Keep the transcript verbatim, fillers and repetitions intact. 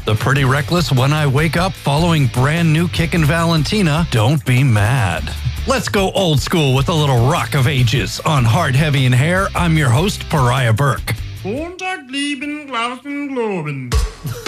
The Pretty Reckless When I Wake Up following brand new Kickin' Valentina, Don't Be Mad. Let's go old school with a little Rock of Ages. On Hard, Heavy, and Hair, I'm your host, Pariah Burke. Montag, lieben, Glauben, Globen.